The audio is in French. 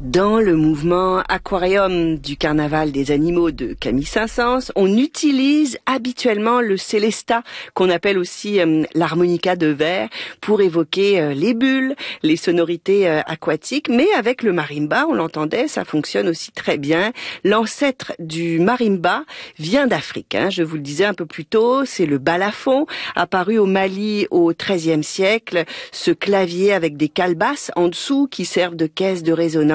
Dans le mouvement aquarium du carnaval des animaux de Camille Saint-Saëns, on utilise habituellement le célesta, qu'on appelle aussi l'harmonica de verre, pour évoquer les bulles, les sonorités aquatiques. Mais avec le marimba, on l'entendait, ça fonctionne aussi très bien. L'ancêtre du marimba vient d'Afrique. Je vous le disais un peu plus tôt, c'est le balafon, apparu au Mali au XIIIe siècle. Ce clavier avec des calebasses en dessous qui servent de caisse de résonance.